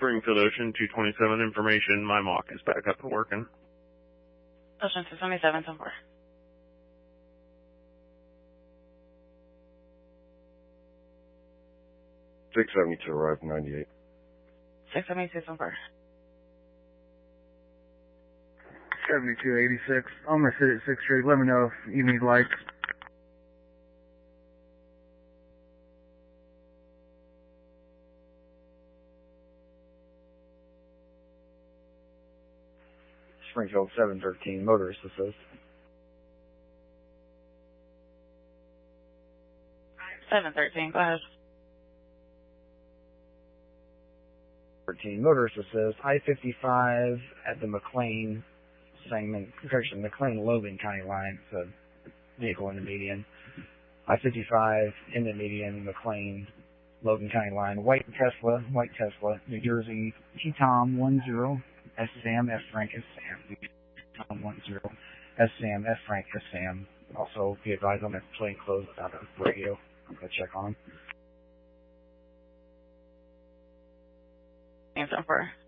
Springfield Ocean 227 information. My mock is back up and working. Ocean 227, 10-4. 672 arrived 98. 672, 10-4. 7286. I'm gonna sit at 6th Street. Let me know if you need lights. Springfield 713, motorist assist. 713, go ahead. 13, motorist assist, I-55 at the McLean, McLean-Logan County line. It's a vehicle in the median. I-55 in the median, McLean-Logan County line. White Tesla, New Jersey, T-Tom 10, S-Sam, F-Frank, S-Sam. T-Tom 10, S-Sam, F-Frank, S-Sam. Also, be advised on that plain clothes without a radio. I'm going to check on them. Same 10-4.